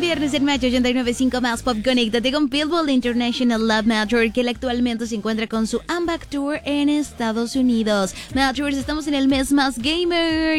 viernes en Match 89.5 más Pop. Conéctate con Pitbull International Love Matter, que él actualmente se encuentra con su Comeback Tour en Estados Unidos. Matchers, estamos en el mes más gamer.